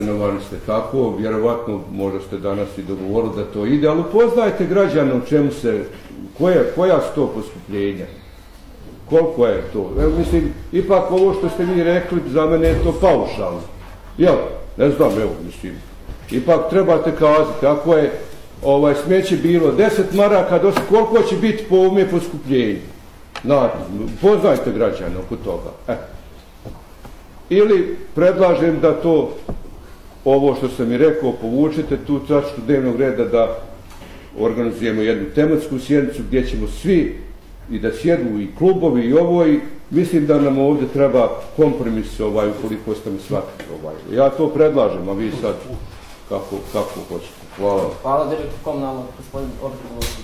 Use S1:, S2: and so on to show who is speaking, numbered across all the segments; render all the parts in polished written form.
S1: imenovani ste tako, vjerovatno možda ste danas i dogovorili da to ide, ali upoznajte građane u čemu se, koja su to poskupljenja, koliko je to. Evo, mislim, ipak ovo što ste vi rekli, za mene je to paušalno. Jel, ne znam, evo, mislim, ipak trebate kazati, ako je smeće bilo 10 maraka, koliko će biti po ovome poskupljenju. Upoznajte građane oko toga. Ili predlažem da to, ovo što sam i rekao, povučete tu tačku dnevnog reda da organizujemo jednu tematsku sjednicu gdje ćemo svi i da sjednu i klubovi i ovo i mislim da nam ovdje treba kompromis ukoliko ste mi shvatili. Ja to predlažem, a vi sad kako hoćete. Hvala.
S2: Hvala direktor komunalnog, gospodin Orkan Milošević.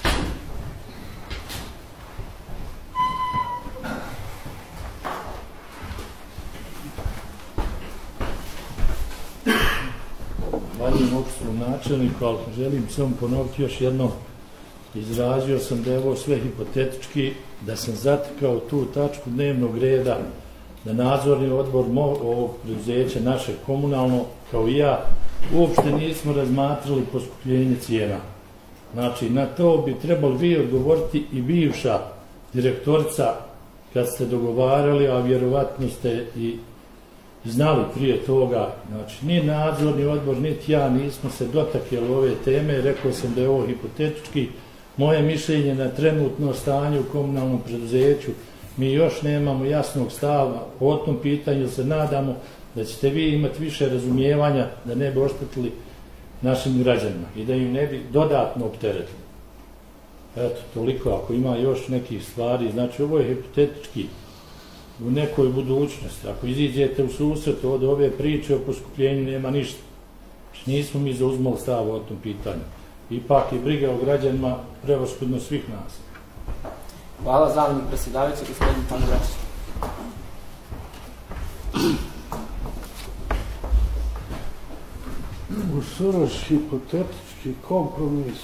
S3: Valjim opštinu načelniku, ali želim samo ponoviti još jedno. Izrazio sam da je ovo sve hipotetički, da sam zatekao tu tačku dnevnog reda, da nadzorni odbor ovog preduzeća, naše komunalno, kao i ja, uopšte nismo razmatrali poskupljenje cijena. Znači, na to bi trebali vi odgovoriti i bivša direktorica kad ste dogovarali, a vjerovatno ste i znali prije toga. Znači, ni nadzorni odbor, niti ja nismo se dotakli ove teme. Rekao sam da je ovo hipotetički. Moje mišljenje na trenutno stanje u komunalnom preduzeću, mi još nemamo jasnog stava o tom pitanju, se nadamo da ćete vi imati više razumijevanja da ne bi oštetili našim građanima i da im ne bi dodatno opteretili. Eto, toliko, ako ima još nekih stvari, znači ovo je hipotetički u nekoj budućnosti. Ako iziđete u susret od ove priče o poskupljenju, nema ništa. Nismo mi zauzmali stav o tom pitanju. Ipak je briga o građanima prevashodno svih nas.
S2: Hvala, zamjenik predsjedavajuća, gospodin Tano Vračić.
S4: Usoroš hipotetički kompromis,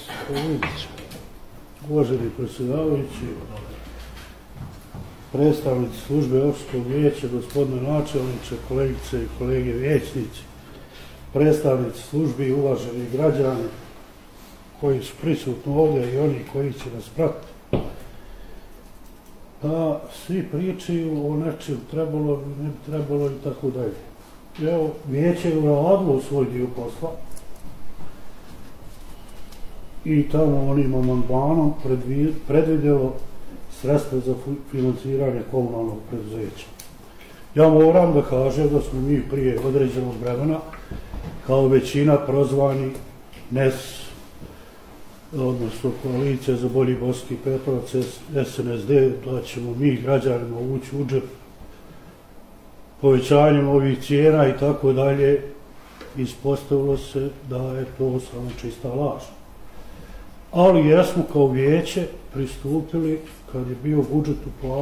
S4: uvaženi predsjedavajući, predstavnici službe opštinskog vijeća, gospodine načelniče, kolegice i kolege vijećnici, predstavnici službi i uvaženi građani koji su prisutni ovdje i oni koji će nas pratiti. Da svi pričaju o nečem trebalo, ne bi trebalo i tako dalje. Evo, vijeće je uradilo svoj dio posla i tamo onim amandmanom predvidjelo sredstva za financiranje komunalnog preduzeća. Ja moram da kažem da smo mi prije određenog vremena kao većina prozvani NES, odnosno Koalicija za bolji Bosanski Petrovac, SNSD, da ćemo mi građanima ući u džep povećanjem ovih cijena i tako dalje. Ispostavilo se da je to samo čista laž. Ali jesmo kao vijeće pristupili kad je bio budžet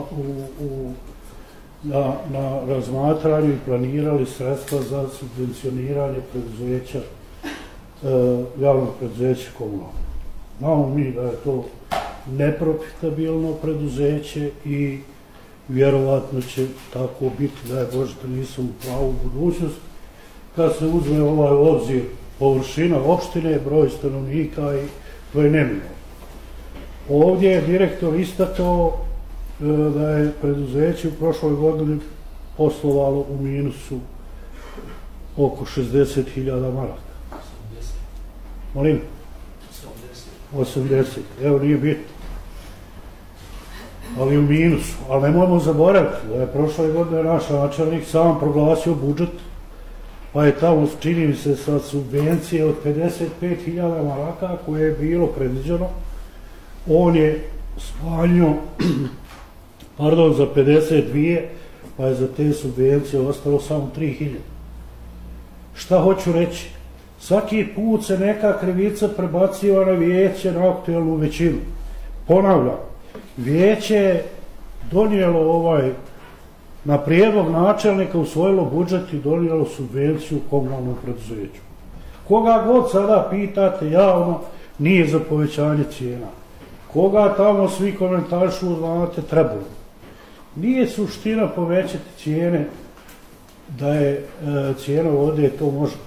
S4: na razmatranju i planirali sredstva za subvencioniranje preduzeća, javnog preduzeća komunalnog. Znamo mi da je to neprofitabilno preduzeće i vjerovatno će tako biti, da je Bože da nisam u pravu budućnost. Kad se uzme ovaj obzir površina opštine, broj stanovnika i to je neminovno. Ovdje je direktor istakao da je preduzeće u prošloj godini poslovalo u minusu oko 60.000 maraka. 80. Molim? 80. Evo, nije bitno. Ali u minusu. Ali nemojmo zaboraviti da je prošle godine naš načelnik sam proglasio budžet, pa je tamo, čini mi se, sa subvencije od 55.000 maraka koje je bilo predviđeno, on je smanjio za 52, pa je za te subvencije ostalo samo 3.000. Šta hoću reći? Svaki put se neka krivica prebaciva na vijeće, na aktuelnu većinu. Ponavljam, vijeće je donijelo na prijedlog načelnika, usvojilo budžet i donijelo subvenciju komunalnom preduzeću. Koga god sada pitate javno, nije za povećanje cijena. Koga tamo svi komentarišu, znate, trebalo. Nije suština povećati cijene da je cijena vode, to može